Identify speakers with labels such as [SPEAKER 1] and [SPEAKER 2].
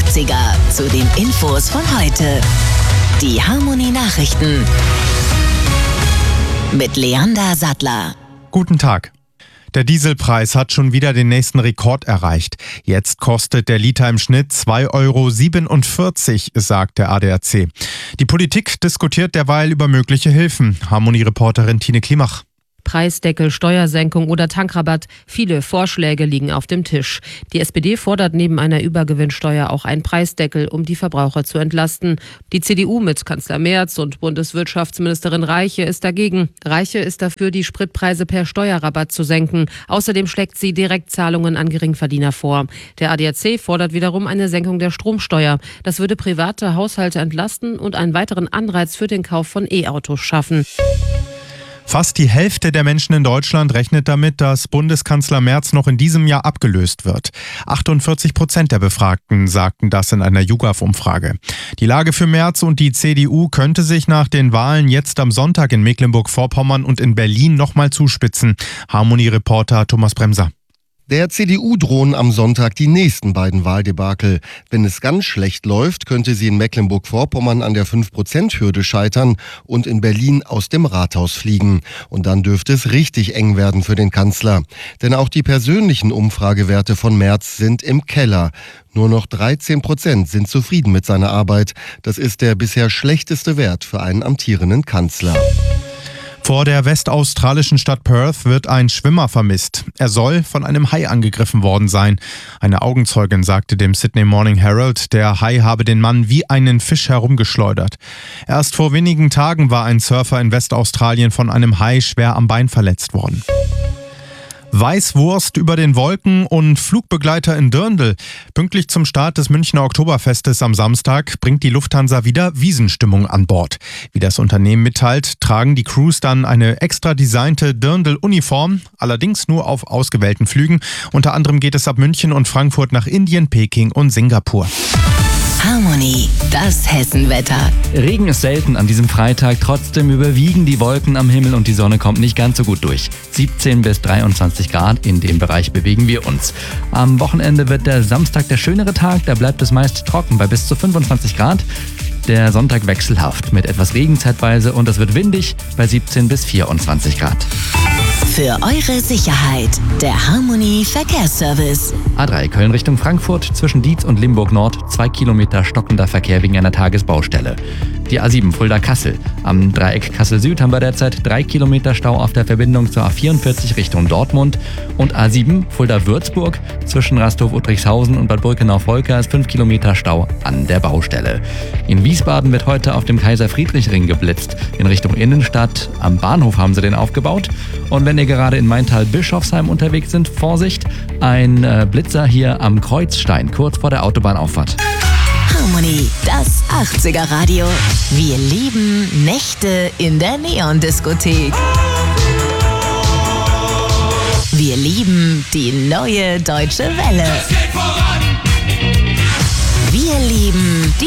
[SPEAKER 1] 80er zu den Infos von heute. Die Harmony Nachrichten mit Leander Sattler.
[SPEAKER 2] Guten Tag. Der Dieselpreis hat schon wieder den nächsten Rekord erreicht. Jetzt kostet der Liter im Schnitt 2,47 €, sagt der ADAC. Die Politik diskutiert derweil über mögliche Hilfen. Harmony-Reporterin Tine Klimach.
[SPEAKER 3] Preisdeckel, Steuersenkung oder Tankrabatt. Viele Vorschläge liegen auf dem Tisch. Die SPD fordert neben einer Übergewinnsteuer auch einen Preisdeckel, um die Verbraucher zu entlasten. Die CDU mit Kanzler Merz und Bundeswirtschaftsministerin Reiche ist dagegen. Reiche ist dafür, die Spritpreise per Steuerrabatt zu senken. Außerdem schlägt sie Direktzahlungen an Geringverdiener vor. Der ADAC fordert wiederum eine Senkung der Stromsteuer. Das würde private Haushalte entlasten und einen weiteren Anreiz für den Kauf von E-Autos schaffen.
[SPEAKER 2] Fast die Hälfte der Menschen in Deutschland rechnet damit, dass Bundeskanzler Merz noch in diesem Jahr abgelöst wird. 48% der Befragten sagten das in einer YouGov-Umfrage. Die Lage für Merz und die CDU könnte sich nach den Wahlen jetzt am Sonntag in Mecklenburg-Vorpommern und in Berlin nochmal zuspitzen. Harmony-Reporter Thomas Bremser.
[SPEAKER 4] Der CDU drohen am Sonntag die nächsten beiden Wahldebakel. Wenn es ganz schlecht läuft, könnte sie in Mecklenburg-Vorpommern an der 5%-Hürde scheitern und in Berlin aus dem Rathaus fliegen. Und dann dürfte es richtig eng werden für den Kanzler. Denn auch die persönlichen Umfragewerte von Merz sind im Keller. Nur noch 13% sind zufrieden mit seiner Arbeit. Das ist der bisher schlechteste Wert für einen amtierenden Kanzler.
[SPEAKER 2] Vor der westaustralischen Stadt Perth wird ein Schwimmer vermisst. Er soll von einem Hai angegriffen worden sein. Eine Augenzeugin sagte dem Sydney Morning Herald, der Hai habe den Mann wie einen Fisch herumgeschleudert. Erst vor wenigen Tagen war ein Surfer in Westaustralien von einem Hai schwer am Bein verletzt worden. Weißwurst über den Wolken und Flugbegleiter in Dirndl. Pünktlich zum Start des Münchner Oktoberfestes am Samstag bringt die Lufthansa wieder Wiesenstimmung an Bord. Wie das Unternehmen mitteilt, tragen die Crews dann eine extra designte Dirndl-Uniform, allerdings nur auf ausgewählten Flügen. Unter anderem geht es ab München und Frankfurt nach Indien, Peking und Singapur.
[SPEAKER 1] Harmony, das Hessenwetter.
[SPEAKER 5] Regen ist selten an diesem Freitag, trotzdem überwiegen die Wolken am Himmel und die Sonne kommt nicht ganz so gut durch. 17 bis 23 Grad, in dem Bereich bewegen wir uns. Am Wochenende wird der Samstag der schönere Tag, da bleibt es meist trocken bei bis zu 25 Grad. Der Sonntag wechselhaft mit etwas Regen zeitweise und es wird windig bei 17 bis 24 Grad.
[SPEAKER 1] Für eure Sicherheit, der Harmony Verkehrsservice.
[SPEAKER 5] A3 Köln Richtung Frankfurt, zwischen Dietz und Limburg Nord, 2 Kilometer stockender Verkehr wegen einer Tagesbaustelle. Die A7 Fulda-Kassel. Am Dreieck Kassel-Süd haben wir derzeit 3 Kilometer Stau auf der Verbindung zur A44 Richtung Dortmund. Und A7 Fulda-Würzburg, zwischen Rasthof-Uttrichshausen und Bad Burkenau-Volker ist 5 Kilometer Stau an der Baustelle. In Wiesbaden wird heute auf dem Kaiser-Friedrich-Ring geblitzt. In Richtung Innenstadt, am Bahnhof haben sie den aufgebaut. Und wenn ihr gerade in Maintal-Bischofsheim unterwegs sind, Vorsicht, ein Blitzer hier am Kreuzstein, kurz vor der Autobahnauffahrt.
[SPEAKER 1] Harmony, das 80er Radio. Wir lieben Nächte in der Neon-Diskothek. Wir lieben die neue Deutsche Welle. Wir lieben die